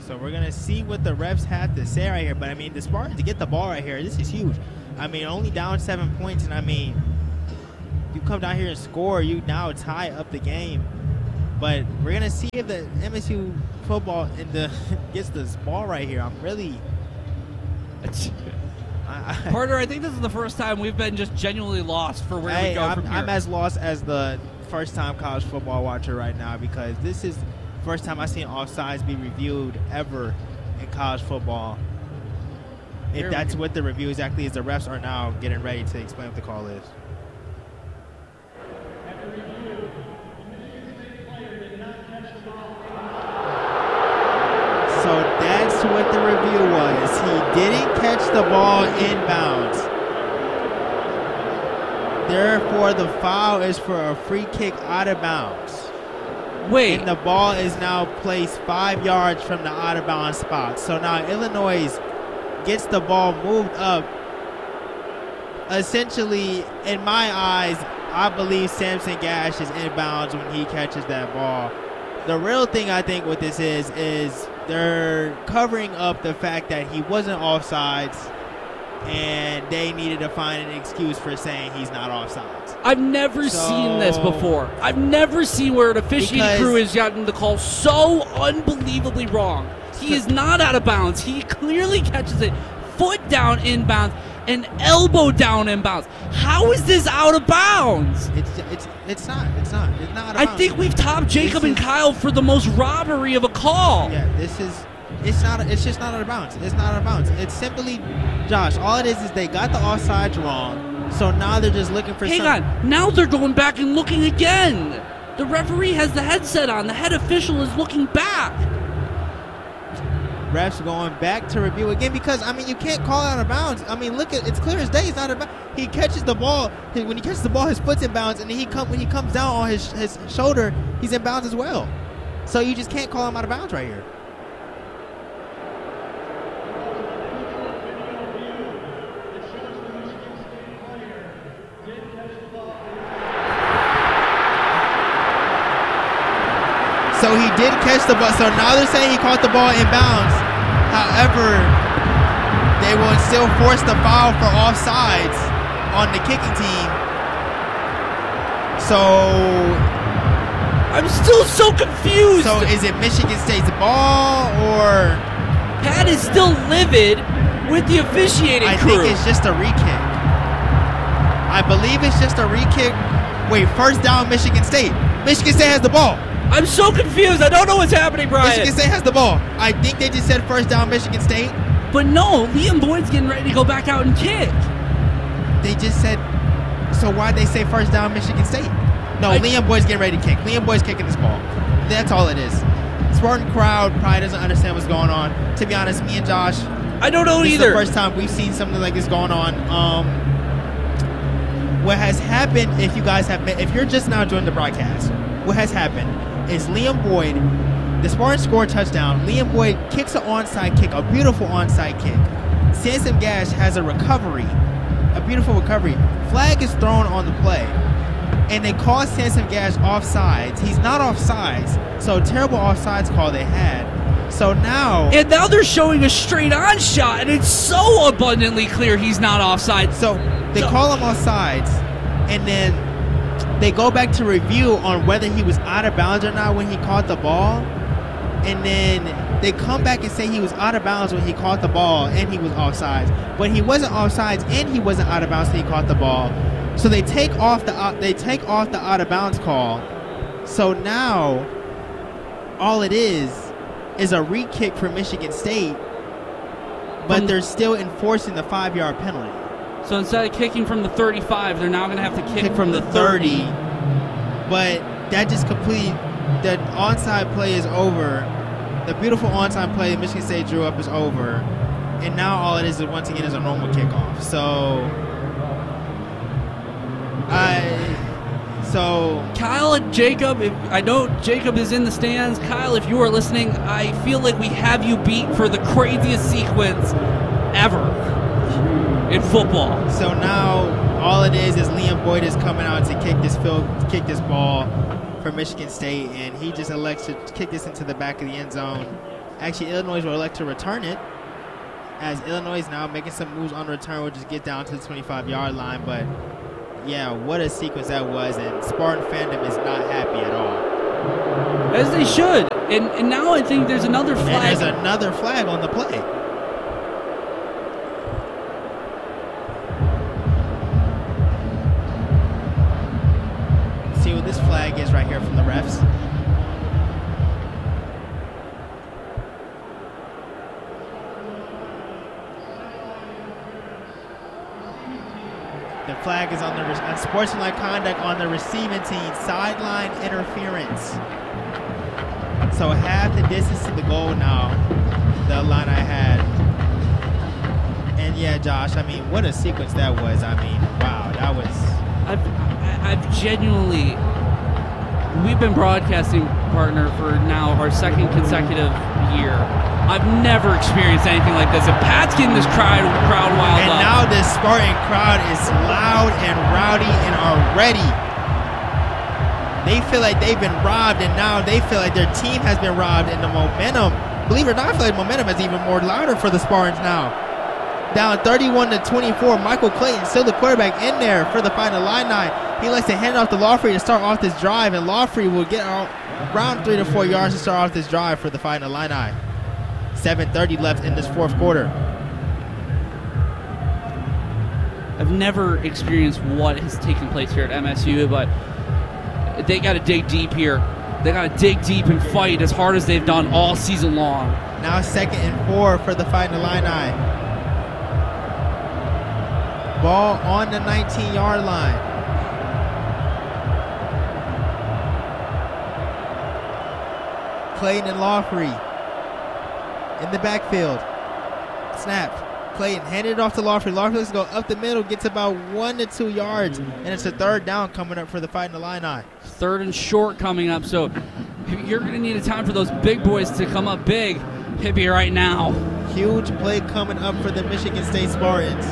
So we're going to see what the refs have to say right here. But, I mean, the Spartans to get the ball right here, this is huge. I mean, only down 7 points, and, I mean, you come down here and score, you now tie up the game. But we're going to see if the MSU football gets this ball right here. I'm really... Carter, I think this is the first time we've been just genuinely lost for where we go from here. I'm as lost as the first-time college football watcher right now, because this is the first time I've seen offsides be reviewed ever in college football. If that's what the review exactly is, the refs are now getting ready to explain what the call is. So that's what the review was. He didn't catch the ball inbounds. Therefore, the foul is for a free kick out of bounds. Wait. And the ball is now placed 5 yards from the out of bounds spot. So now Illinois gets the ball moved up. Essentially, in my eyes, I believe Samson Gash is inbounds when he catches that ball. The real thing I think what this is they're covering up the fact that he wasn't offsides, and they needed to find an excuse for saying he's not offsides. I've never seen this before. I've never seen where an officiating crew has gotten the call so unbelievably wrong. He is not out of bounds. He clearly catches it foot down inbounds and elbow down inbounds. How is this out of bounds? It's not out of bounds. I think we've topped Jacob and Kyle for the most robbery of a call. Yeah, it's just not out of bounds. It's not out of bounds. It's simply, Josh, all it is they got the offsides wrong, so now they're just looking for Hang on. Now they're going back and looking again. The referee has the headset on. The head official is looking back. Refs going back to review again because, I mean, you can't call out of bounds. I mean, look, it's clear as day it's not out of bounds. He catches the ball. When he catches the ball, his foot's in bounds, and when he comes down on his shoulder, he's in bounds as well. So you just can't call him out of bounds right here. So he did catch the ball. So now they're saying he caught the ball in bounds. However, they will still force the foul for offsides on the kicking team. So I'm still so confused. So is it Michigan State's ball or? Pat is still livid with the officiating crew. I think it's just a re-kick. I believe it's just a re-kick. Wait, first down Michigan State. Michigan State has the ball. I'm so confused. I don't know what's happening, Brian. Michigan State has the ball. I think they just said first down Michigan State. But no, Liam Boyd's getting ready to go back out and kick. They just said, so why'd they say first down Michigan State? No, Liam Boyd's getting ready to kick. Liam Boyd's kicking this ball. That's all it is. Spartan crowd probably doesn't understand what's going on. To be honest, me and Josh, I don't know this either. This is the first time we've seen something like this going on. What has happened, if you're just now joining the broadcast, what has happened is Liam Boyd, the Spartans score a touchdown. Liam Boyd kicks an onside kick, a beautiful onside kick. Samson Gash has a recovery, a beautiful recovery. Flag is thrown on the play, and they call Samson Gash offsides. He's not offsides, so terrible offsides call they had. So now they're showing a straight-on shot, and it's so abundantly clear he's not offside. So they call him offsides, and then they go back to review on whether he was out of bounds or not when he caught the ball. And then they come back and say he was out of bounds when he caught the ball and he was offsides. But he wasn't offsides and he wasn't out of bounds when he caught the ball. So they take off the out of bounds call. So now all it is a re-kick for Michigan State, but they're still enforcing the 5-yard penalty. So instead of kicking from the 35, they're now going to have to kick from the 30. But that just the onside play is over. The beautiful onside play that Michigan State drew up is over. And now all it is once again is a normal kickoff. So Kyle and Jacob, I know Jacob is in the stands. Kyle, if you are listening, I feel like we have you beat for the craziest sequence ever in football. So now all it is Liam Boyd is coming out to kick this ball for Michigan State, and he just elects to kick this into the back of the end zone. Actually, Illinois will elect to return it, as Illinois is now making some moves on the return. We'll just get down to the 25-yard line. But, yeah, what a sequence that was. And Spartan fandom is not happy at all. As they should. And now I think there's another flag. And there's another flag on the play. See what this flag is right here from the refs. The flag is on the unsportsmanlike conduct on the receiving team, sideline interference. So half the distance to the goal now, the line I had. And yeah, Josh, I mean, what a sequence that was. I mean, wow, that was... I've genuinely... We've been broadcasting partner for now our second consecutive year. I've never experienced anything like this. And Pat's getting this crowd wild and up. And now this Spartan crowd is loud and rowdy and are ready. They feel like they've been robbed, and now they feel like their team has been robbed, and the momentum, believe it or not, I feel like momentum is even more louder for the Spartans now. Down 31-24, Michael Clayton, still the quarterback, in there for the final Illini. He likes to hand it off to Lawfrey to start off this drive, and Lawfrey will get around 3 to 4 yards to start off this drive for the final Illini. 7:30 left in this fourth quarter. I've never experienced what has taken place here at MSU, but they got to dig deep here. They got to dig deep and fight as hard as they've done all season long. Now 2nd and 4 for the Fighting Illini. Ball on the 19-yard line. Clayton and Lawfrey in the backfield. Snapped. Clayton handed it off to Lawfrey. Lawfrey lets go up the middle, gets about 1 to 2 yards, and it's a 3rd down coming up for the Fighting Illini. 3rd and short coming up, so you're going to need a time for those big boys to come up big. Hippie right now. Huge play coming up for the Michigan State Spartans.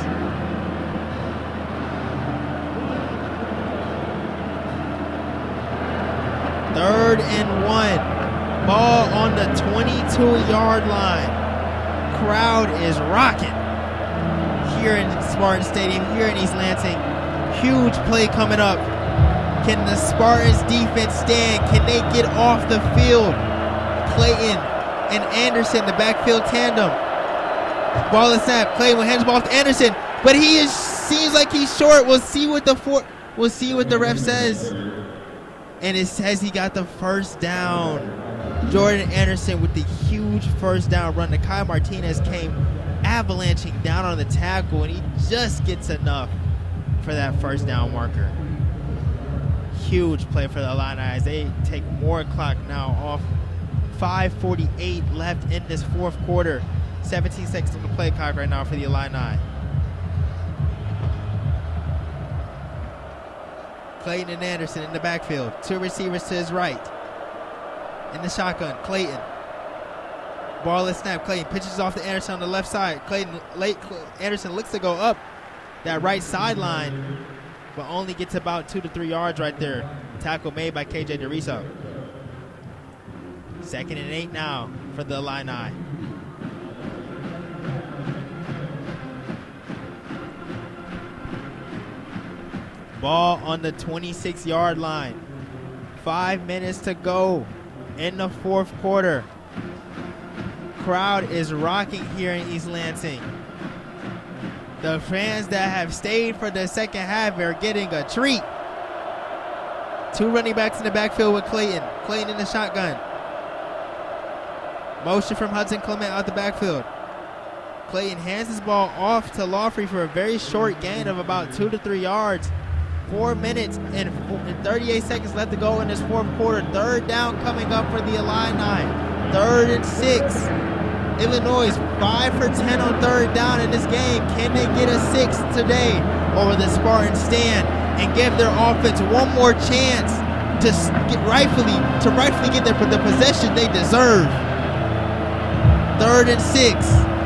Third and 1. Ball on the 22-yard line. Crowd is rocking here in Spartan Stadium, here in East Lansing. Huge play coming up. Can the Spartans defense stand? Can they get off the field? Clayton and Anderson, the backfield tandem. Ball is snapped. Clayton will hand the ball off to Anderson, but seems like he's short. We'll see what the ref says. And it says he got the first down. Jordan Anderson with the huge first down run. Nakai Martinez came avalanching down on the tackle, and he just gets enough for that first down marker. Huge play for the Illini as they take more clock now off. 5:48 left in this fourth quarter. 17 seconds on the play clock right now for the Illini. Clayton and Anderson in the backfield. 2 receivers to his right. In the shotgun, Clayton. Ball is snapped. Clayton pitches off to Anderson on the left side. Anderson looks to go up that right sideline, but only gets about 2 to 3 yards right there. Tackle made by KJ DeRiso. 2nd and 8 now for the Illini. Ball on the 26-yard line. 5 minutes to go in the fourth quarter. Crowd is rocking here in East Lansing. The fans that have stayed for the second half are getting a treat. 2 running backs in the backfield with Clayton. Clayton in the shotgun. Motion from Hudson Clement out the backfield. Clayton hands his ball off to Lawfrey for a very short gain of about 2 to 3 yards. 4 minutes and 38 seconds left to go in this fourth quarter. 3rd down coming up for the Illini. 3rd and 6. Illinois 5 for 10 on 3rd down in this game. Can they get a 6 today? Or will the Spartans stand and give their offense one more chance to rightfully get the possession they deserve? 3rd and 6.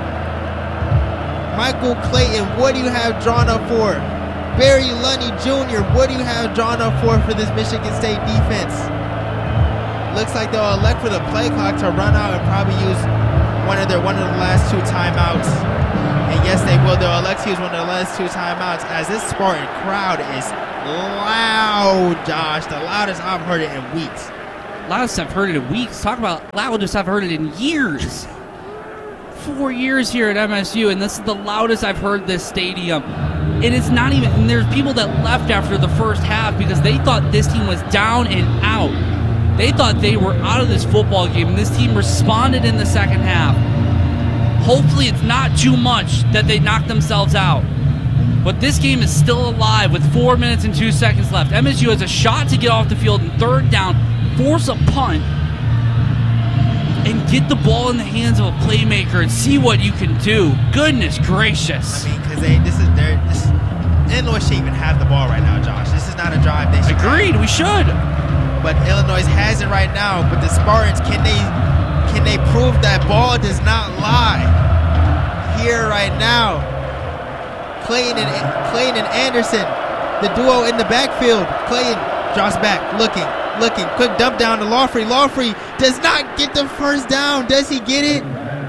Michael Clayton, what do you have drawn up for? Barry Lundy Jr., what do you have drawn up for this Michigan State defense? Looks like they'll elect for the play clock to run out and probably use one of the last 2 timeouts. And yes, they will. They'll elect to use one of the last 2 timeouts as this Spartan crowd is loud, Josh. The loudest I've heard it in weeks. Loudest I've heard it in weeks. Talk about loudest I've heard it in years. 4 years here at MSU, and this is the loudest I've heard this stadium. And it's not even, and there's people that left after the first half because they thought this team was down and out. They thought they were out of this football game, and this team responded in the second half. Hopefully it's not too much that they knocked themselves out. But this game is still alive with 4 minutes and 2 seconds left. MSU has a shot to get off the field in 3rd down, force a punt, and get the ball in the hands of a playmaker and see what you can do. Goodness gracious. I mean, because Illinois should even have the ball right now, Josh. This is not a drive they should Agreed, have. we should. But Illinois has it right now. But the Spartans, can they prove that ball does not lie? Here right now, Clayton and Anderson, the duo in the backfield. Clayton drops back, looking. Quick dump down to Lawfrey. Lawfrey does not get the first down. Does he get it?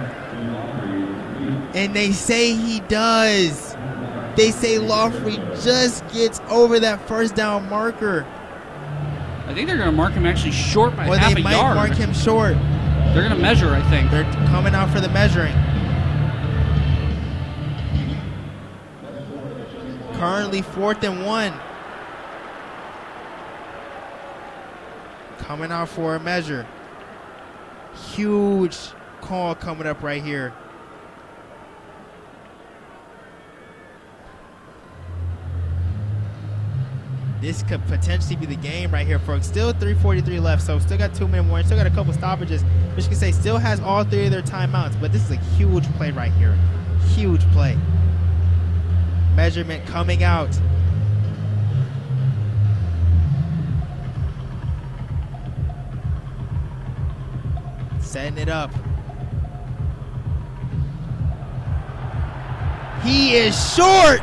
And they say he does. They say Lawfrey just gets over that first down marker. I think they're going to mark him actually short by half a yard. Or they might mark him short. They're going to measure, I think. They're coming out for the measuring. Currently 4th and 1. Coming out for a measure. Huge call coming up right here. This could potentially be the game right here, folks. Still 3:43 left, so still got 2 minutes more. Still got a couple stoppages. Michigan State still has all 3 of their timeouts, but this is a huge play right here. Huge play. Measurement coming out. Setting it up. He is short.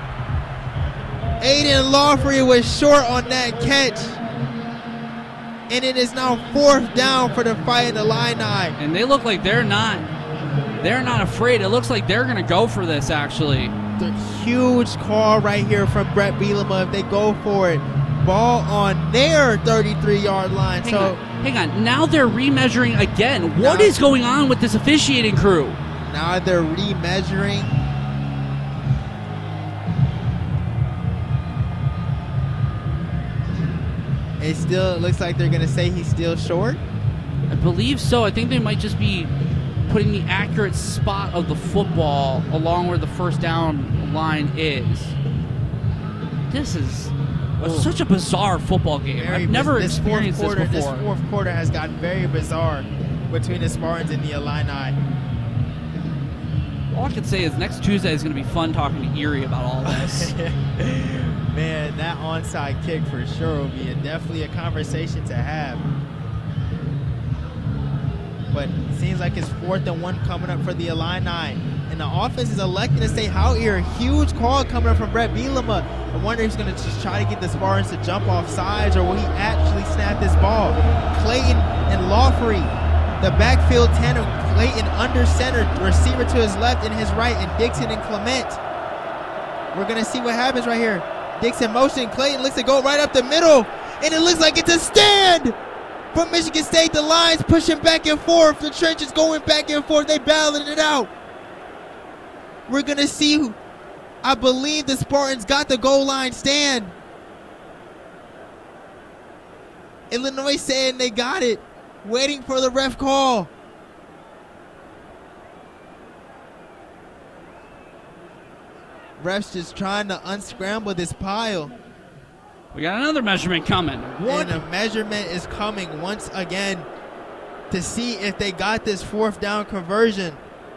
Aiden Lawfrey was short on that catch. And it is now 4th down for the Fighting Illini. And they look like they're not afraid. It looks like they're going to go for this, actually. The huge call right here from Brett Bielema if they go for it. Ball on their 33-yard line. Hang on. Now they're remeasuring again. What is going on with this officiating crew? Now they're remeasuring. It still looks like they're going to say he's still short. I believe so. I think they might just be putting the accurate spot of the football along where the first down line is. This is such a bizarre football game. I've never experienced this before. This 4th quarter has gotten very bizarre between the Spartans and the Illini. All I can say is next Tuesday is going to be fun talking to Erie about all this. Man, that onside kick for sure will be definitely a conversation to have. But it seems like it's 4th and 1 coming up for the Illini. And the offense is electing to stay out here. Huge call coming up from Brett Bielema. I wonder if he's going to just try to get the Spartans to jump off sides, or will he actually snap this ball? Clayton and Lawfrey, the backfield tandem. Clayton under center, receiver to his left and his right, and Dixon and Clement. We're going to see what happens right here. Dixon motion. Clayton looks to go right up the middle, and it looks like it's a stand from Michigan State. The lines pushing back and forth. The trenches going back and forth. They battling it out. We're going to see, I believe the Spartans got the goal line stand. Illinois saying they got it. Waiting for the ref call. Refs just trying to unscramble this pile. We got another measurement coming. And a measurement is coming once again to see if they got this 4th down conversion.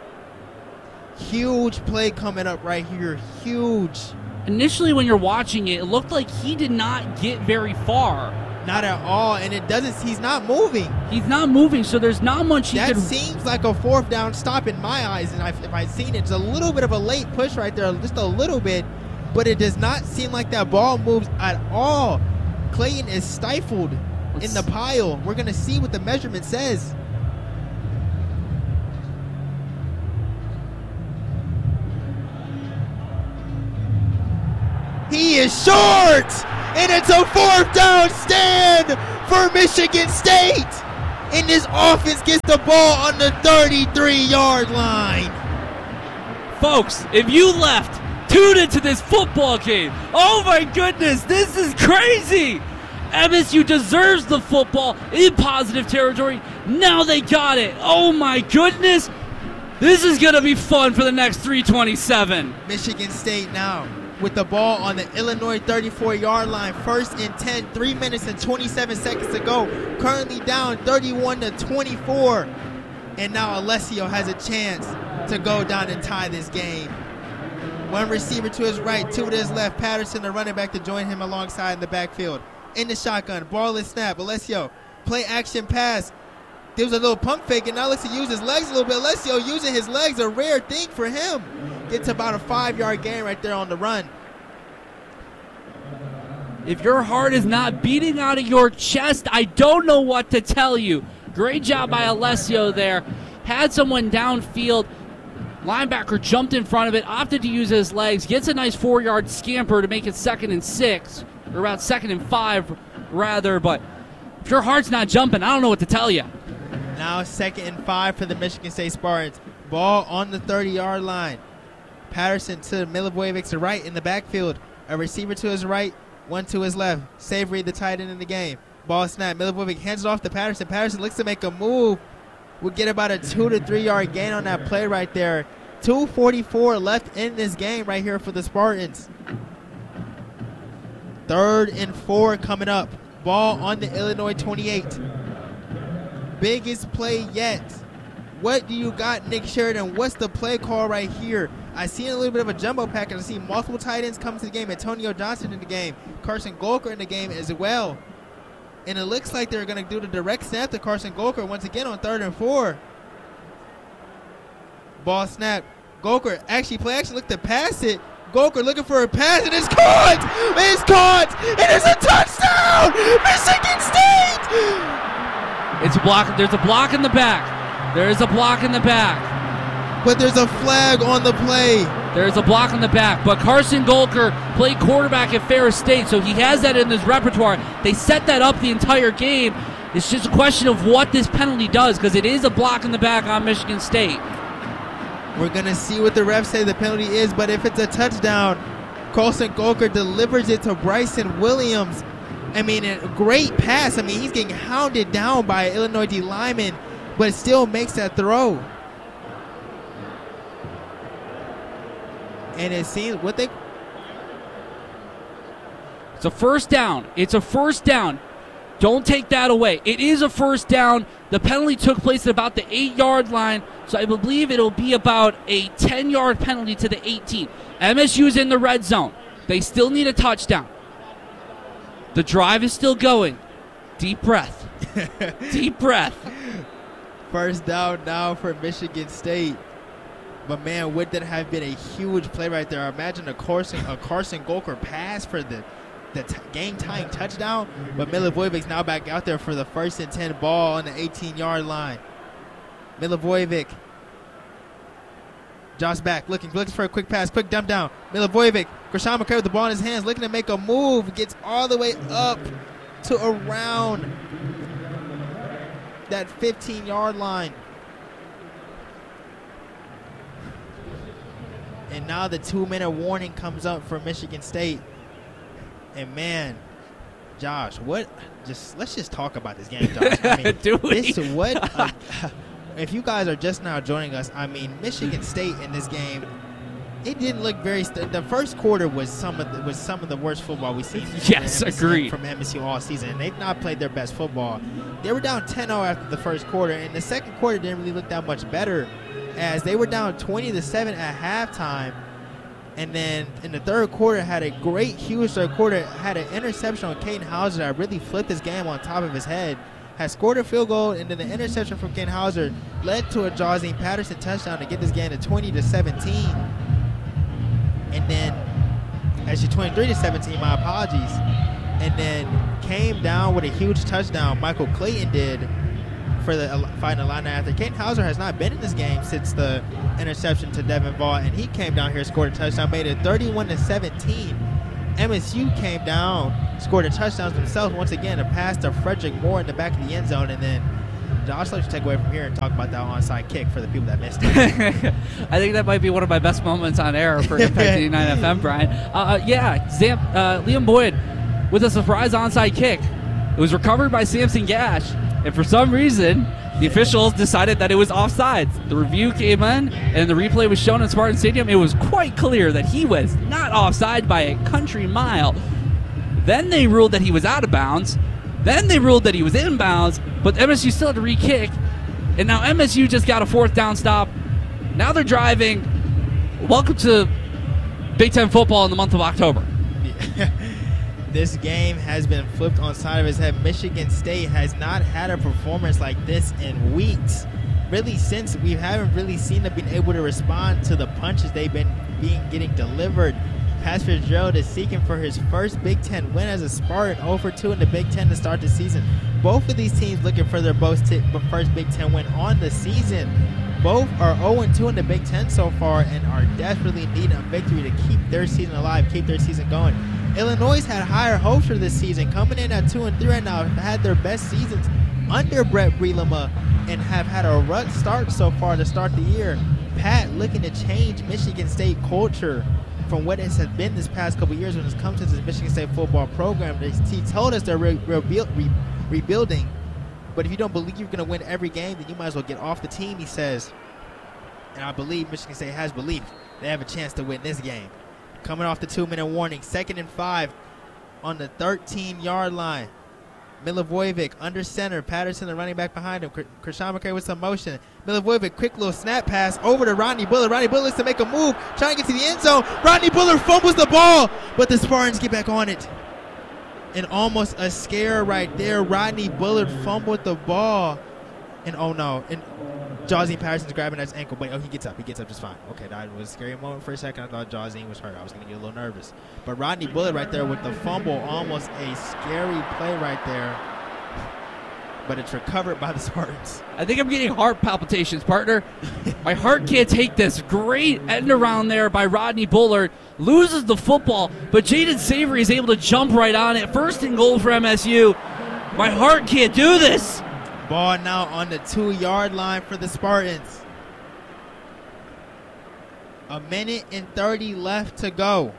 Huge play coming up right here. Huge. Initially when you're watching it, it looked like he did not get very far. Not at all, and he's not moving. He's not moving, so there's not much that seems like a 4th down stop in my eyes, and if I've seen it, it's a little bit of a late push right there, just a little bit, but it does not seem like that ball moves at all. Clayton is stifled in the pile. We're going to see what the measurement says. is short, and it's a 4th down stand for Michigan State. And this offense gets the ball on the 33-yard line. Folks, if you left, tuned into this football game, oh my goodness, this is crazy. MSU deserves the football in positive territory. Now they got it. Oh my goodness. This is going to be fun for the next 327. Michigan State now with the ball on the Illinois 34-yard line. 1st and 10, 3 minutes and 27 seconds to go. Currently down 31-24. And now Alessio has a chance to go down and tie this game. One receiver to his right, 2 to his left. Patterson, the running back, to join him alongside in the backfield. In the shotgun, ball and snap. Alessio, play action pass. There was a little pump fake, and now looks to use his legs a little bit. Alessio using his legs, a rare thing for him. Gets about a 5-yard gain right there on the run. If your heart is not beating out of your chest, I don't know what to tell you. Great job by Alessio there. Had someone downfield. Linebacker jumped in front of it, opted to use his legs, gets a nice 4-yard scamper to make it 2nd and 6, or about 2nd and 5, rather. But if your heart's not jumping, I don't know what to tell you. Now 2nd and 5 for the Michigan State Spartans. Ball on the 30-yard line. Patterson to Milivojevic's right in the backfield. A receiver to his right, 1 to his left. Savory, the tight end in the game. Ball snap. Milivojevic hands it off to Patterson. Patterson looks to make a move. We'll get about a 2 to 3 yard gain on that play right there. 2:44 left in this game right here for the Spartans. 3rd and 4 coming up. Ball on the Illinois 28. Biggest play yet. What do you got, Nick Sheridan? What's the play call right here? I see a little bit of a jumbo package. I see multiple tight ends come to the game. Antonio Johnson in the game. Carson Golker in the game as well. And it looks like they're going to do the direct snap to Carson Golker once again on 3rd and 4. Ball snap. Golker play action, look to pass it. Golker looking for a pass, and it's caught! It's caught! And it's a touchdown! Michigan State! It's a block. There's a block in the back. There is a block in the back. But there's a flag on the play. There's a block in the back. But Carson Golker played quarterback at Ferris State, so he has that in his repertoire. They set that up the entire game. It's just a question of what this penalty does, because it is a block in the back on Michigan State. We're going to see what the refs say the penalty is, but if it's a touchdown, Carson Golker delivers it to Bryson Williams. I mean, a great pass. I mean, he's getting hounded down by an Illinois D lineman, but still makes that throw. And it seems what they... It's a first down. It's a first down. Don't take that away. It is a first down. The penalty took place at about the 8-yard line, so I believe it'll be about a 10-yard penalty to the 18. MSU's in the red zone. They still need a touchdown. The drive is still going. Deep breath. Deep breath. First down now for Michigan State. But, man, would that have been a huge play right there? Imagine a Carson Golker pass for the game-tying touchdown. But Milivojevic's now back out there for the 1st and 10 ball on the 18-yard line. Milivojevic. Josh back, looking for a quick pass, quick dump down. Milivojevic, Gresham McCray with the ball in his hands, looking to make a move. Gets all the way up to around that 15-yard line. And now the 2-minute warning comes up for Michigan State. And man, Josh, let's just talk about this game, Josh. I mean, if you guys are just now joining us, I mean, Michigan State in this game, it didn't look very. The first quarter was some of the worst football we've seen. Yes, agreed. From MSU all season. They've not played their best football. They were down 10-0 after the first quarter, and the second quarter didn't really look that much better, as they were down 20-7 at halftime. And then in the third quarter, had a great, huge third quarter, had an interception on Caden Hauser that really flipped this game on top of his head. Had scored a field goal, and then the interception from Caden Hauser led to a Jazeen Patterson touchdown to get this game to 20-17. And then, actually 23-17, my apologies. And then came down with a huge touchdown, Michael Clayton did, for the Fighting Illini after. Caden Hauser has not been in this game since the interception to Devin Vaught, and he came down here, scored a touchdown, made it 31-17. MSU came down, scored a touchdown themselves once again, a pass to Frederick Moore in the back of the end zone, and then Josh, let you take away from here and talk about that onside kick for the people that missed it. I think that might be one of my best moments on air for Impact 89 FM, Brian. Liam Boyd with a surprise onside kick. It was recovered by Samson Gash, and for some reason, the officials decided that it was offsides. The review came in, and the replay was shown in Spartan Stadium. It was quite clear that he was not offside by a country mile. Then they ruled that he was out of bounds. Then they ruled that he was inbounds, but MSU still had to re-kick. And now MSU just got a 4th down stop. Now they're driving. Welcome to Big Ten football in the month of October. This game has been flipped on side of his head. Michigan State has not had a performance like this in weeks. Really, since we haven't really seen them being able to respond to the punches they've been getting delivered. Pat Fitzgerald is seeking for his first Big Ten win as a Spartan, 0-2 in the Big Ten to start the season. Both of these teams looking for their first Big Ten win on the season. Both are 0-2 in the Big Ten so far and are desperately needing a victory to keep their season alive, keep their season going. Illinois had higher hopes for this season, coming in at 2-3 right now, have had their best seasons under Brett Bielema and have had a rough start so far to start the year. Pat looking to change Michigan State culture from what it has been this past couple years when it's come to this Michigan State football program. He told us they're rebuilding, but if you don't believe you're going to win every game, then you might as well get off the team, he says. And I believe Michigan State has belief they have a chance to win this game. Coming off the 2-minute warning, 2nd and 5 on the 13-yard line. Milivojevic under center. Patterson, the running back behind him. Krishan McCray with some motion. Milivojevic, quick little snap pass over to Rodney Bullard. Rodney Bullard to make a move, trying to get to the end zone. Rodney Bullard fumbles the ball, but the Spartans get back on it. And almost a scare right there. Rodney Bullard fumbled the ball. And oh no. And Jazeen Patterson's grabbing his ankle, but he gets up. He gets up just fine. Okay, that was a scary moment for a second. I thought Jazeen was hurt. I was going to get a little nervous. But Rodney Bullard right there with the fumble, almost a scary play right there. But it's recovered by the Spartans. I think I'm getting heart palpitations, partner. My heart can't take this. Great end around there by Rodney Bullard. Loses the football, but Jaden Savory is able to jump right on it. 1st and goal for MSU. My heart can't do this. Ball now on the 2-yard line for the Spartans. 1:30 left to go.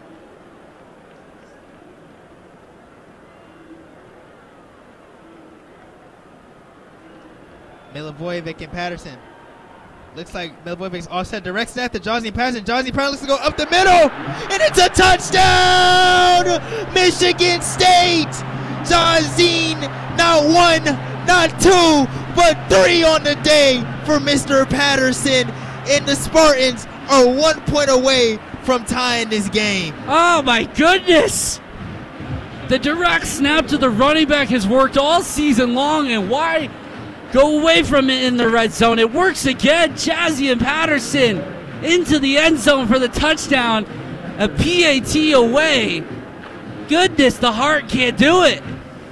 Milivojevic and Patterson. Looks like Milivojevic's offset direct snap to Jazeen Patterson. Jazeen Patterson looks to go up the middle, and it's a touchdown! Michigan State! Jazeen, not 1, not 2, but 3 on the day for Mr. Patterson, and the Spartans are 1 point away from tying this game. Oh my goodness! The direct snap to the running back has worked all season long, and why go away from it in the red zone? It works again. Jazeen Patterson into the end zone for the touchdown. A PAT away. Goodness, the heart can't do it.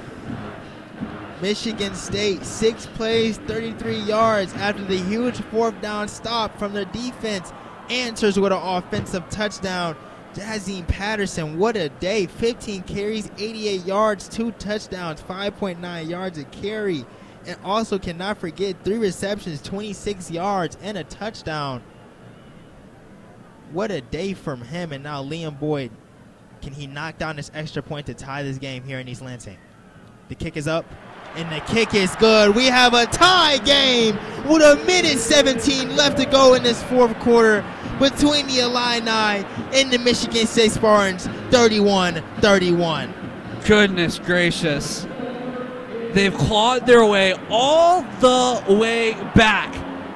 Michigan State, 6 plays, 33 yards after the huge 4th down stop from their defense. Answers with an offensive touchdown. Jazeen Patterson, what a day. 15 carries, 88 yards, 2 touchdowns, 5.9 yards a carry. And also cannot forget 3 receptions, 26 yards, and a touchdown. What a day from him. And now Liam Boyd, can he knock down this extra point to tie this game here in East Lansing? The kick is up, and the kick is good. We have a tie game with 1:17 left to go in this 4th quarter between the Illini and the Michigan State Spartans, 31-31. Goodness gracious. They've clawed their way all the way back.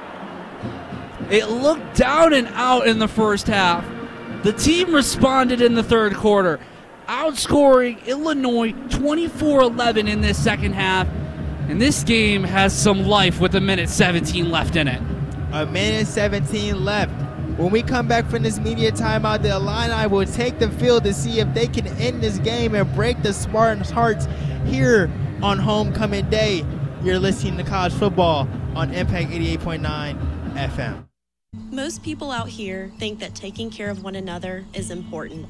It looked down and out in the first half. The team responded in the 3rd quarter, outscoring Illinois 24-11 in this second half. And this game has some life with 1:17 left in it. 1:17 left. When we come back from this media timeout, the Illini will take the field to see if they can end this game and break the Spartans' hearts here on homecoming day. You're listening to College Football on Impact 88.9 FM. Most people out here think that taking care of one another is important.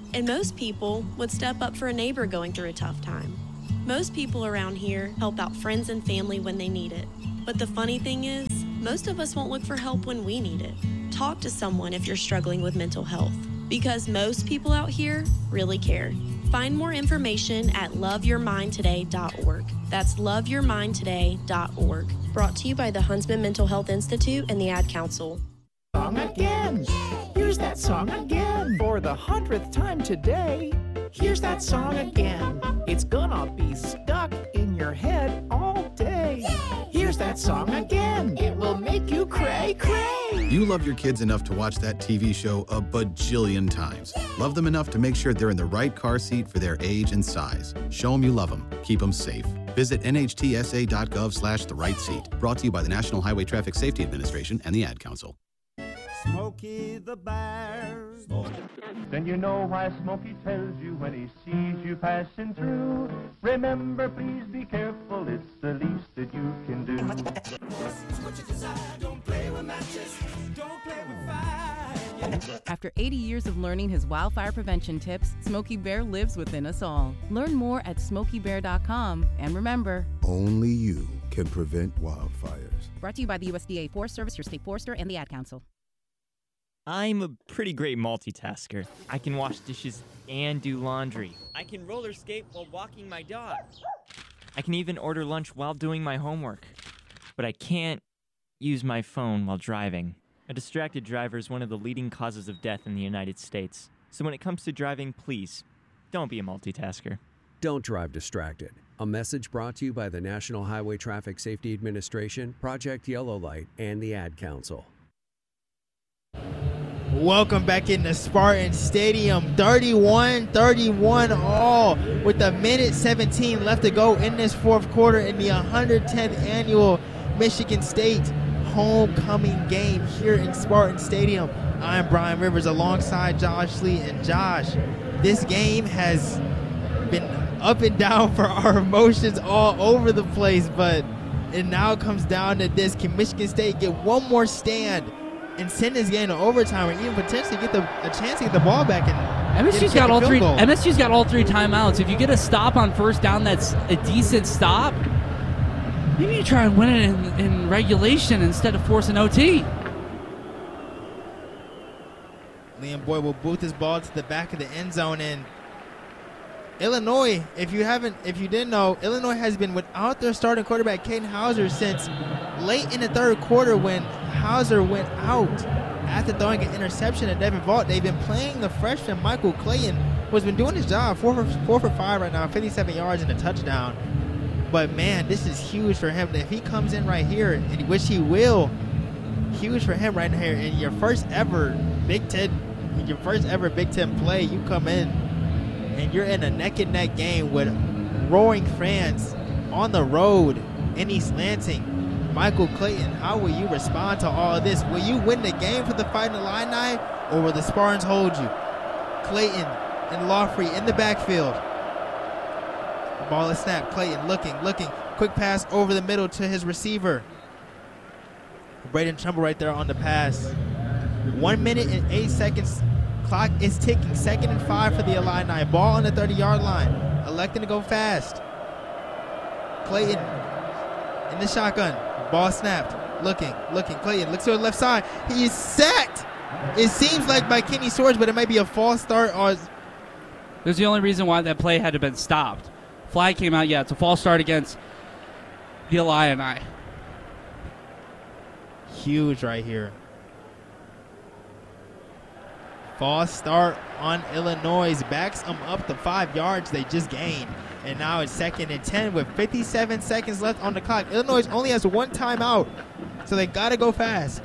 And most people would step up for a neighbor going through a tough time. Most people around here help out friends and family when they need it. But the funny thing is, most of us won't look for help when we need it. Talk to someone if you're struggling with mental health, because most people out here really care. Find more information at loveyourmindtoday.org. That's loveyourmindtoday.org. Brought to you by the Huntsman Mental Health Institute and the Ad Council. Song again. Here's that song again. For the 100th time today. Here's that song again. It's gonna be stuck in your head all day. Here's that song again. It will make you cray, cray. You love your kids enough to watch that TV show a bajillion times. Love them enough to make sure they're in the right car seat for their age and size. Show them you love them. Keep them safe. Visit nhtsa.gov/the right seat. Brought to you by the National Highway Traffic Safety Administration and the Ad Council. Smokey the Bear. Then you know why Smokey tells you when he sees you passing through. Remember, please be careful, it's the least that you can do. What you desire, don't play with matches, don't play with fire. After 80 years of learning his wildfire prevention tips, Smokey Bear lives within us all. Learn more at SmokeyBear.com. And remember, only you can prevent wildfires. Brought to you by the USDA Forest Service, your state forester, and the Ad Council. I'm a pretty great multitasker. I can wash dishes and do laundry. I can roller skate while walking my dog. I can even order lunch while doing my homework. But I can't use my phone while driving. A distracted driver is one of the leading causes of death in the United States. So when it comes to driving, please, don't be a multitasker. Don't drive distracted. A message brought to you by the National Highway Traffic Safety Administration, Project Yellow Light, and the Ad Council. Welcome back into Spartan Stadium. 31-31 all with a minute 17 left to go in this fourth quarter in the 110th annual Michigan State homecoming game here in Spartan Stadium. I'm Brian Rivers alongside Josh Lee. And Josh, this game has been up and down for our emotions all over the place, but it now comes down to this. Can Michigan State get one more stand and send this game to overtime, or even potentially get a chance to get the ball back? And MSU's got all three. MSU's got all three timeouts. If you get a stop on first down, that's a decent stop. You need to try and win it in regulation instead of forcing OT. Liam Boyd will boot this ball to the back of the end zone, and Illinois, if you didn't know, Illinois has been without their starting quarterback, Caden Hauser, since late in the third quarter when Hauser went out after throwing an interception at Devin Vaught. They've been playing the freshman Michael Clayton, who's been doing his job, 4 for 5 right now, 57 yards and a touchdown. But, man, this is huge for him. If he comes in right here, and which he will, huge for him right here. In your first ever Big Ten play, you come in, and you're in a neck-and-neck game with roaring fans on the road in East Lansing. Michael Clayton, how will you respond to all of this? Will you win the game for the Fighting Illini, or will the Spartans hold you? Clayton and Lawfrey in the backfield. The ball is snapped. Clayton looking. Quick pass over the middle to his receiver. Braden Trumbull right there on the pass. 1 minute and 8 seconds. Clock is ticking. 2nd and 5 for the Illini. Ball on the 30-yard line. Electing to go fast. Clayton in the shotgun. Ball snapped. Looking. Clayton looks to the left side. He is sacked. It seems like by Kenny Swords, but it might be a false start. There's the only reason why that play had to have been stopped. Flag came out. Yeah, it's a false start against the Illini. Huge right here. False start on Illinois. Backs them up the 5 yards they just gained. And now it's 2nd and 10 with 57 seconds left on the clock. Illinois only has one timeout, so they got to go fast.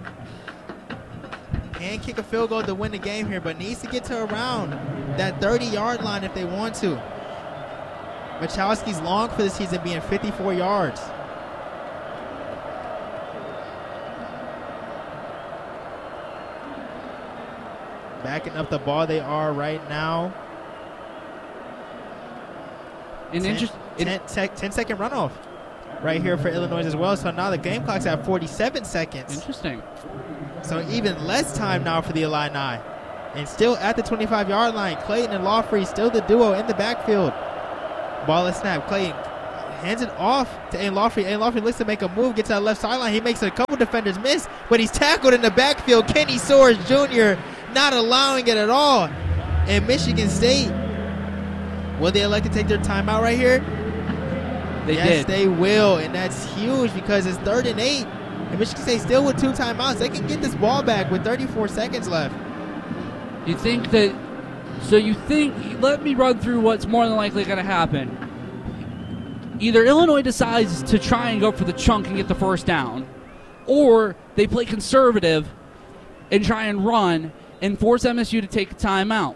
Can kick a field goal to win the game here, but needs to get to around that 30-yard line if they want to. Machowski's long for the season being 54 yards. Backing up the ball they are right now. 10-second runoff right here for Illinois as well. So now the game clock's at 47 seconds. Interesting. So even less time now for the Illini. And still at the 25-yard line, Clayton and Lawfrey still the duo in the backfield. Ball is snapped. Clayton hands it off to Aiden Lawfrey. Aiden Lawfrey looks to make a move, gets to that left sideline. He makes a couple defenders miss, but he's tackled in the backfield. Kenny Soares Jr. not allowing it at all. And Michigan State, will they elect to take their timeout right here? Yes, they will, and that's huge because it's 3rd and 8. And Michigan State still with 2 timeouts. They can get this ball back with 34 seconds left. You think that, let me run through what's more than likely going to happen. Either Illinois decides to try and go for the chunk and get the first down, or they play conservative and try and run and force MSU to take a timeout.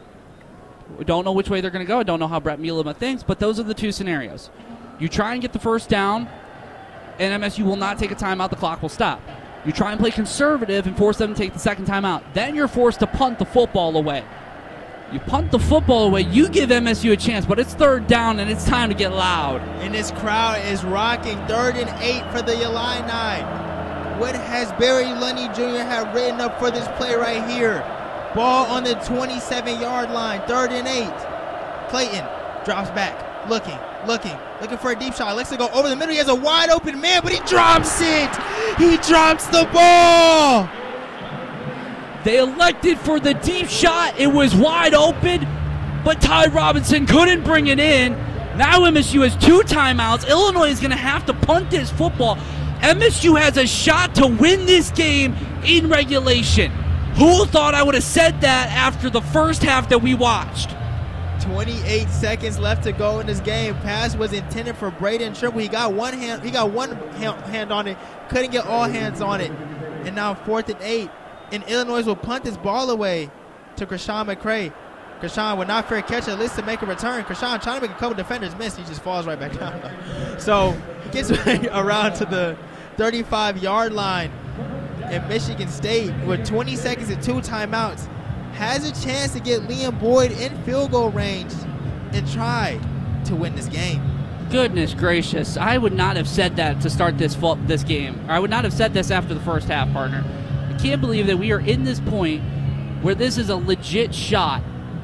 We don't know which way they're going to go. I don't know how Brett Bielema thinks, but those are the 2 scenarios. You try and get the first down, and MSU will not take a timeout. The clock will stop. You try and play conservative and force them to take the second timeout. Then you're forced to punt the football away. You punt the football away, you give MSU a chance, but it's 3rd down and it's time to get loud. And this crowd is rocking. 3rd and 8 for the Illini. What has Barry Lundy Jr. have written up for this play right here? Ball on the 27-yard line, 3rd and 8. Clayton drops back, looking for a deep shot. Looks to go over the middle. He has a wide open man, but he drops it. He drops the ball. They elected for the deep shot. It was wide open, but Ty Robinson couldn't bring it in. Now MSU has 2 timeouts. Illinois is going to have to punt this football. MSU has a shot to win this game in regulation. Who thought I would have said that after the first half that we watched? 28 seconds left to go in this game. Pass was intended for Braden Trimble. He got one hand on it. Couldn't get all hands on it. And now 4th and 8. And Illinois will punt this ball away to Krishan McCray. Krishan with not fair catch, at least to make a return. Krishan trying to make a couple defenders miss. He just falls right back down. So he gets around to the 35-yard line. And Michigan State, with 20 seconds and 2 timeouts, has a chance to get Liam Boyd in field goal range and try to win this game. Goodness gracious. I would not have said that to start this game. Or I would not have said this after the first half, partner. I can't believe that we are in this point where this is a legit shot.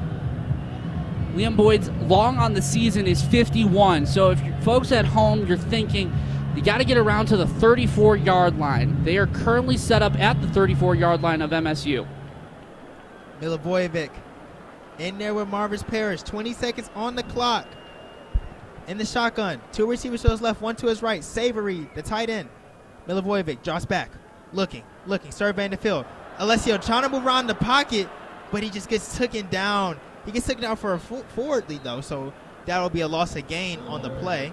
Liam Boyd's long on the season is 51. So if you folks at home, you're thinking, you got to get around to the 34-yard line. They are currently set up at the 34-yard line of MSU. Milivojevic in there with Marvis Parrish. 20 seconds on the clock. In the shotgun. 2 receivers to his left, 1 to his right. Savory, the tight end. Milivojevic drops back. Looking, surveying the field. Alessio trying to move around the pocket, but he just gets taken down. He gets taken down for a forward lead, though, so that'll be a loss of gain on the play.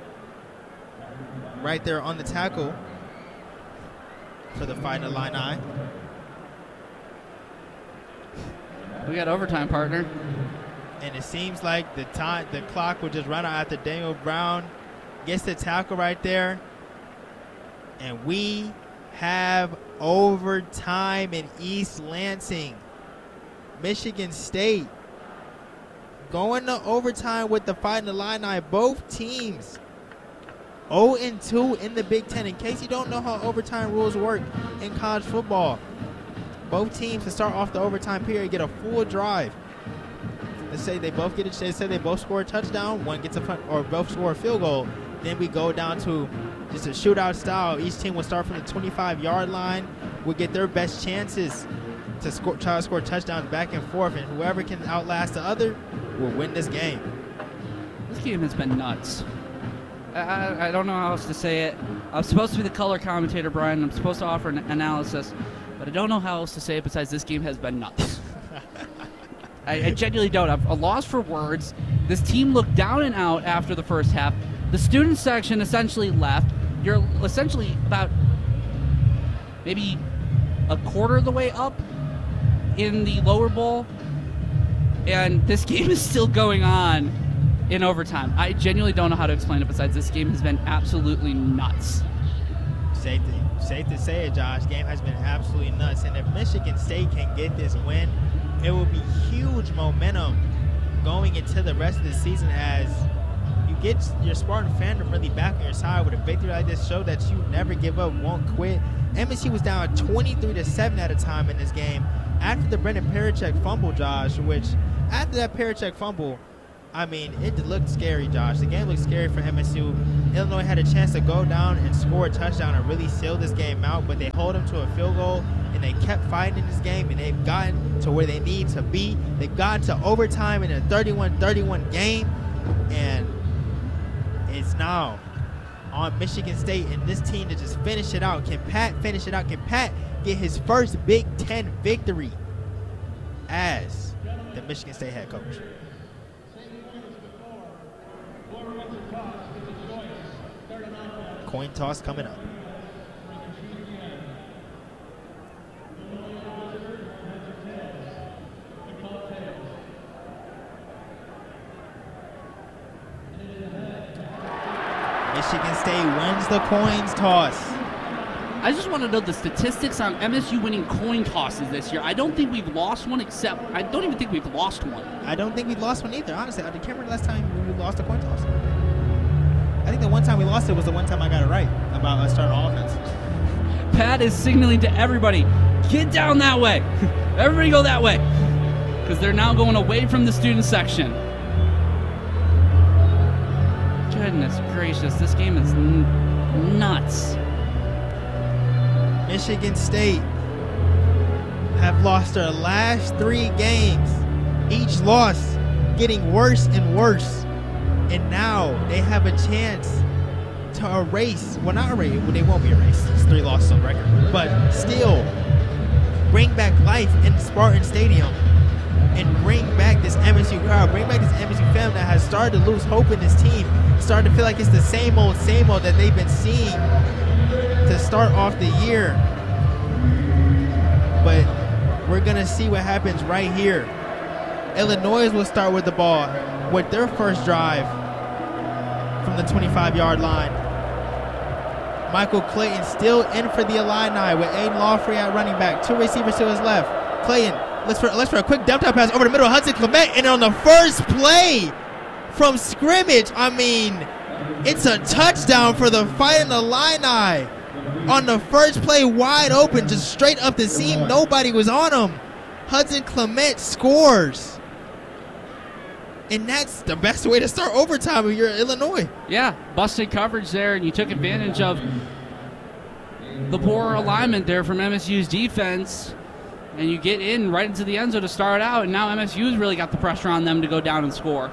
Right there on the tackle for the Fighting Illini. We got overtime, partner. And it seems like the clock will just run out after Daniel Brown gets the tackle right there. And we have overtime in East Lansing. Michigan State going to overtime with the Fighting Illini. Both teams 0-2 in the Big Ten. In case you don't know how overtime rules work in college football, both teams to start off the overtime period get a full drive. Let's say they both score a touchdown, one gets a punt, or both score a field goal. Then we go down to just a shootout style. Each team will start from the 25-yard line. Will get their best chances to try to score touchdowns back and forth, and whoever can outlast the other will win this game. This game has been nuts. I don't know how else to say it. I'm supposed to be the color commentator, Brian. I'm supposed to offer an analysis, but I don't know how else to say it besides this game has been nuts. I genuinely don't. I'm a loss for words. This team looked down and out after the first half. The student section essentially left. You're essentially about maybe a quarter of the way up in the lower bowl, and this game is still going on in overtime. I genuinely don't know how to explain it besides this game has been absolutely nuts. Safe to say it, Josh. Game has been absolutely nuts. And if Michigan State can get this win, it will be huge momentum going into the rest of the season as you get your Spartan fandom really back on your side with a victory like this. Show that you never give up, won't quit. MSU was down 23-7 at a time in this game after the Brendan Parachek fumble, Josh, which after that Parachek fumble, I mean, it looked scary, Josh. The game looked scary for MSU. Illinois had a chance to go down and score a touchdown and really seal this game out, but they hold them to a field goal, and they kept fighting in this game, and they've gotten to where they need to be. They've gotten to overtime in a 31-31 game, and it's now on Michigan State and this team to just finish it out. Can Pat finish it out? Can Pat get his first Big Ten victory as the Michigan State head coach? Coin toss coming up. Michigan State wins the coins toss. I just want to know the statistics on MSU winning coin tosses this year. I don't think we've lost one, except I don't even think we've lost one. I don't think we've lost one either, honestly. I can't remember the last time we lost a coin toss. I think the one time we lost it was the one time I got it right about us starting offense. Pat is signaling to everybody, get down that way. Everybody go that way. Because they're now going away from the student section. Goodness gracious, this game is nuts. Michigan State have lost their last 3 games. Each loss getting worse and worse. And now they have a chance to erase, well, not erase, well, they won't be erased. It's 3 losses on record. But still, bring back life in Spartan Stadium and bring back this MSU crowd, bring back this MSU family that has started to lose hope in this team, started to feel like it's the same old that they've been seeing to start off the year. But we're going to see what happens right here. Illinois will start with the ball with their first drive from the 25-yard line. Michael Clayton still in for the Illini with Aiden Lawfrey at running back. 2 receivers to his left. Clayton looks for a quick dump pass over the middle of Hudson Clement, and on the first play from scrimmage, I mean, it's a touchdown for the Fighting Illini. On the first play, wide open, just straight up the seam. Nobody was on him. Hudson Clement scores. And that's the best way to start overtime if you're Illinois. Yeah, busted coverage there, and you took advantage of the poor alignment there from MSU's defense, and you get in right into the end zone to start out, and now MSU's really got the pressure on them to go down and score.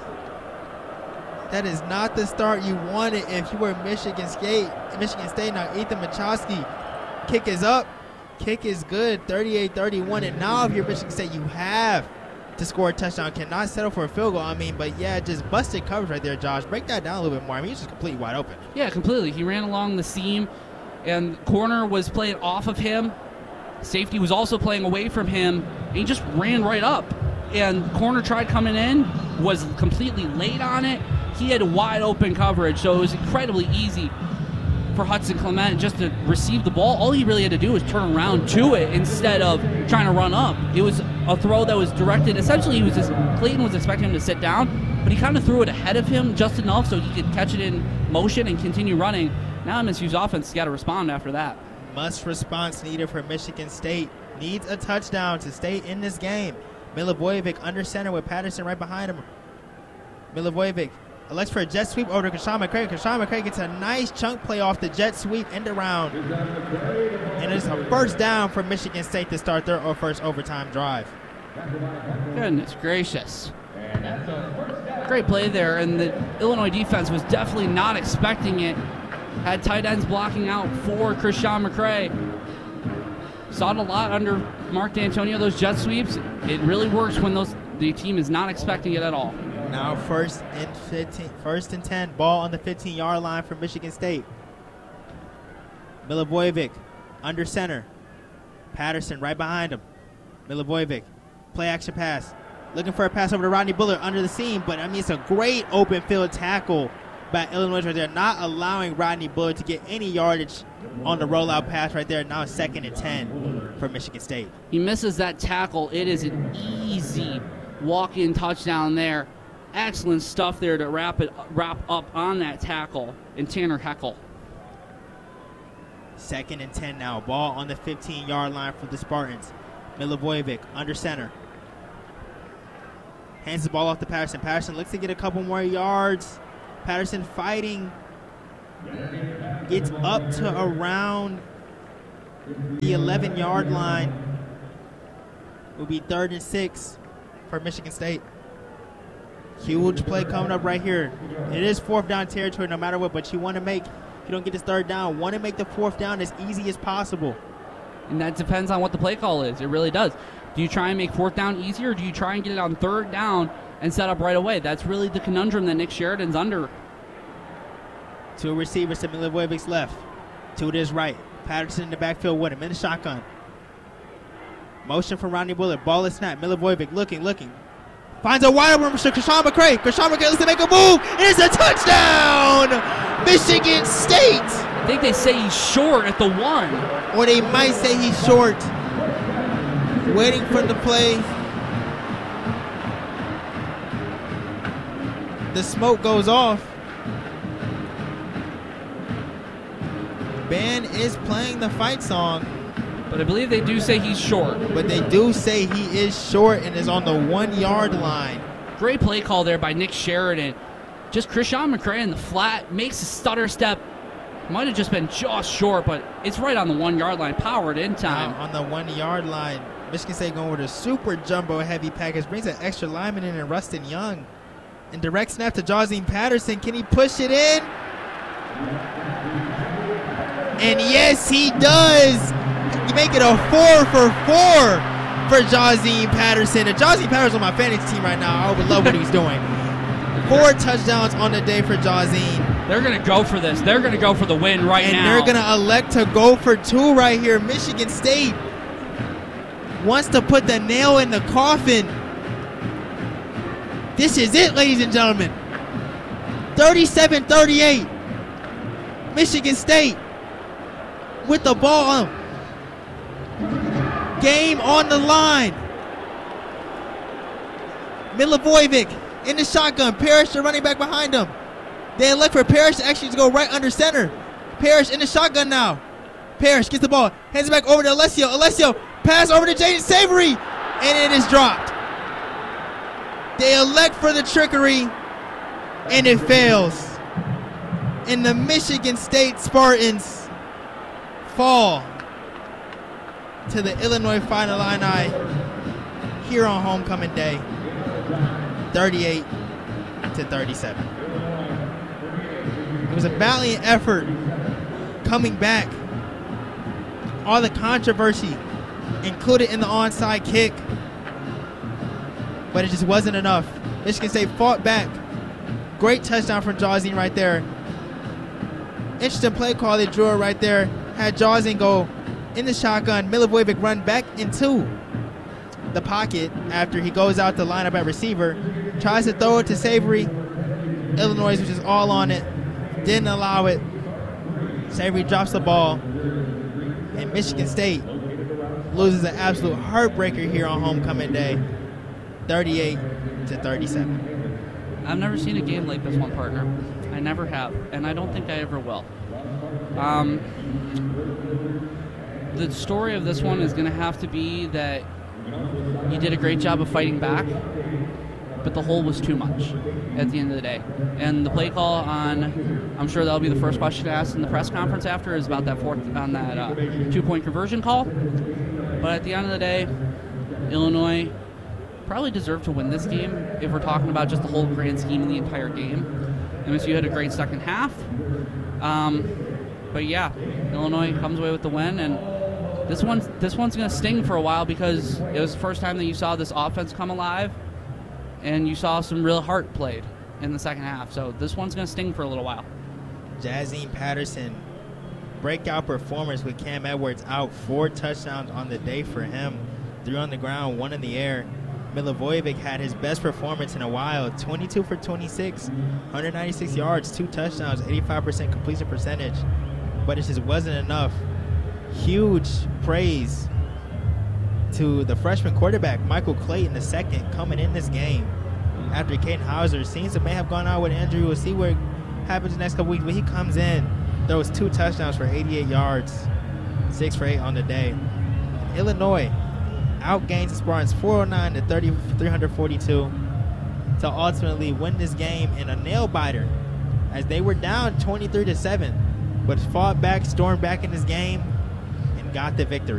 That is not the start you wanted if you were Michigan State. Now Ethan Machowski, kick is up, kick is good, 38-31, and now if you're Michigan State, you have to score a touchdown. Cannot settle for a field goal. I mean, but yeah, just busted coverage right there, Josh. Break that down a little bit more. I mean, he's just completely wide open. Yeah, completely. He ran along the seam, and corner was playing off of him. Safety was also playing away from him, and he just ran right up. And corner tried coming in, was completely late on it. He had wide open coverage, so it was incredibly easy for Hudson Clement just to receive the ball. All he really had to do was turn around to it instead of trying to run up. It was a throw that was directed. Essentially, Clayton was expecting him to sit down, but he kind of threw it ahead of him just enough so he could catch it in motion and continue running. Now MSU's offense has got to respond after that. Must response needed for Michigan State. Needs a touchdown to stay in this game. Milivojevic under center with Patterson right behind him. Milivojevic elects for a jet sweep over to Kashawn McCray. Kashawn McCray gets a nice chunk play off the jet sweep end around. And it's a first down for Michigan State to start their first overtime drive. Goodness gracious. Great play there, and the Illinois defense was definitely not expecting it. Had tight ends blocking out for Kashawn McCray. Saw it a lot under Mark D'Antonio, those jet sweeps. It really works when the team is not expecting it at all. Now first and 10, ball on the 15-yard line for Michigan State. Milivojevic under center. Patterson right behind him. Milivojevic, play action pass. Looking for a pass over to Rodney Bullard under the seam, but I mean, it's a great open field tackle by Illinois right there, not allowing Rodney Bullard to get any yardage on the rollout pass right there. Now 2nd and 10 for Michigan State. He misses that tackle. It is an easy walk-in touchdown there. Excellent stuff there to wrap up on that tackle in Tanner Heckel. 2nd and 10 now. Ball on the 15-yard line for the Spartans. Milivojevic under center. Hands the ball off to Patterson. Patterson looks to get a couple more yards. Patterson fighting. Gets up to around the 11-yard line. Will be 3rd and 6 for Michigan State. Huge play coming up right here. It is 4th down territory no matter what, but you want to make, if you don't get this 3rd down, want to make the 4th down as easy as possible. And that depends on what the play call is. It really does. Do you try and make 4th down easier, or do you try and get it on 3rd down and set up right away? That's really the conundrum that Nick Sheridan's under. 2 receivers to Milivojevic's left. 2 to his right. Patterson in the backfield with him in the shotgun. Motion from Rodney Bullard. Ball is snapped. Milivojevic looking. Finds a wide open to Krishan McCray. Krishan McCray looks to make a move. It's a touchdown! Michigan State! I think they say he's short at the 1. Or they might say he's short. Waiting for the play. The smoke goes off. Band is playing the fight song. But I believe they do say he's short. But they do say he is short and is on the 1-yard line. Great play call there by Nick Sheridan. Just Krishan McCray in the flat. Makes a stutter step. Might have just been just short, but it's right on the 1-yard line. Powered in time. On the 1-yard line. Michigan State going with a super jumbo heavy package. Brings an extra lineman in and Rustin Young. And direct snap to Jazeen Patterson. Can he push it in? And yes, he does. You make it a 4 for 4 for Jazeen Patterson. And Jazeen Patterson's on my fantasy team right now. I would love what he's doing. 4 touchdowns on the day for Jazeen. They're going to go for this. They're going to go for the win now. And they're going to elect to go for 2 right here. Michigan State wants to put the nail in the coffin. This is it, ladies and gentlemen. 37-38. Michigan State with the ball. Game on the line. Milivojevic in the shotgun. Parrish, the running back behind him. They elect for Parrish to actually go right under center. Parrish in the shotgun now. Parrish gets the ball. Hands it back over to Alessio. Alessio pass over to Jaden Savory. And it is dropped. They elect for the trickery. And it fails. And the Michigan State Spartans fall to the Illinois Fighting Illini here on homecoming day, 38-37. It was a valiant effort coming back. All the controversy included in the onside kick, but it just wasn't enough. Michigan State fought back. Great touchdown from Jazeen right there. Interesting play call they drew right there. Had Jazeen go in the shotgun. Milivojevic run back into the pocket after he goes out to line up at receiver. Tries to throw it to Savory. Illinois was just all on it. Didn't allow it. Savory drops the ball. And Michigan State loses an absolute heartbreaker here on homecoming day. 38-37. I've never seen a game like this one, partner. I never have, and I don't think I ever will. The story of this one is going to have to be that you did a great job of fighting back, but the hole was too much at the end of the day. And the play call on, I'm sure that'll be the first question asked in the press conference after, is about that 2-point conversion call. But at the end of the day, Illinois probably deserved to win this game if we're talking about just the whole grand scheme of the entire game. MSU had a great second half. But yeah, Illinois comes away with the win, and this one's going to sting for a while because it was the first time that you saw this offense come alive, and you saw some real heart played in the second half. So this one's going to sting for a little while. Jazeen Patterson, breakout performance with Cam Edwards out. 4 touchdowns on the day for him. 3 on the ground, 1 in the air. Milivojevic had his best performance in a while. 22 for 26, 196 yards, 2 touchdowns, 85% completion percentage. But it just wasn't enough. Huge praise to the freshman quarterback, Michael Clayton II, coming in this game after Caden Hauser seems to may have gone out with injury. We'll see what happens the next couple weeks, but he comes in, throws 2 touchdowns for 88 yards, 6 for 8 on the day. Illinois outgains the Spartans 409 to 342 to ultimately win this game in a nail-biter as they were down 23-7, but fought back, stormed back in this game, and got the victory.